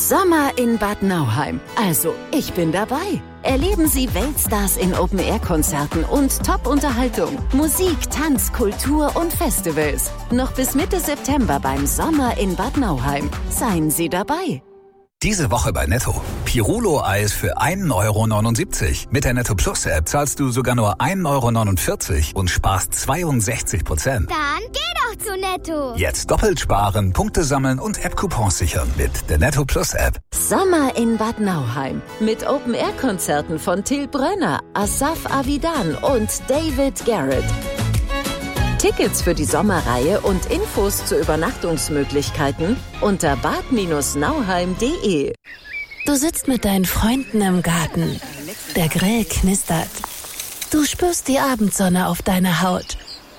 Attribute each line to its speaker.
Speaker 1: Sommer in Bad Nauheim. Also, ich bin dabei. Erleben Sie Weltstars in Open-Air-Konzerten und Top-Unterhaltung. Musik, Tanz, Kultur und Festivals. Noch bis Mitte September beim Sommer in Bad Nauheim. Seien Sie dabei.
Speaker 2: Diese Woche bei Netto. Pirulo-Eis für 1,79 €. Mit der Netto Plus App zahlst du sogar nur 1,49 € und sparst 62%.
Speaker 3: Dann geh doch zu Netto.
Speaker 2: Jetzt doppelt sparen, Punkte sammeln und App-Coupons sichern mit der Netto Plus App.
Speaker 1: Sommer in Bad Nauheim. Mit Open-Air-Konzerten von Till Brönner, Asaf Avidan und David Garrett. Tickets für die Sommerreihe und Infos zu Übernachtungsmöglichkeiten unter bad-nauheim.de.
Speaker 4: Du sitzt mit deinen Freunden im Garten. Der Grill knistert. Du spürst die Abendsonne auf deiner Haut.